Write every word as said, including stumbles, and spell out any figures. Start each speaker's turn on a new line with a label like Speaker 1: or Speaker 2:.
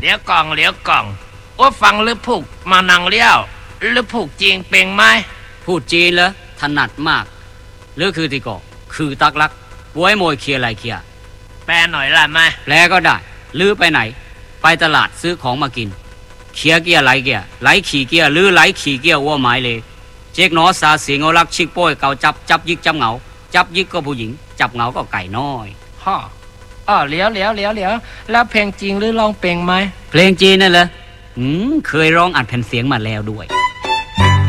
Speaker 1: ลี้ยวกล่องเลี้ยวกล่องว่าฟังหรือผูกมานังเลี้ยวหรือผูกจริงเป็นไหม
Speaker 2: พูดจีนเหรอถนัดมากหรือคือที่ก่อคือตักลักป่วยมวยเคลียร์ไรเคลียร์
Speaker 1: แปลหน่อยละไหม
Speaker 2: แปลก็ได้หรือไปไหนไปตลาดซื้อของมากินเคลียร์เกียร์ไรเกียร์ไรขี่เกียร์หรือไรขี่เกียร์ว่าหมายเลยเจ๊กน้อซาเสียงเอารักชิกโป้ยเก่าจับจับยิกจับเหงาจับยิกก็ผู้หญิงจับเหงาก็ไก่น้อย
Speaker 1: ฮ่ออ๋อเลี้ยวเลี้ยวเลี้ยวเลี้ยวแล้วเพลงจริงหรือร้องเพลงไหม
Speaker 2: เพลงจีนนั่นเหรออืมเคยร้องอัดแผ่นเสียงมาแล้วด้วย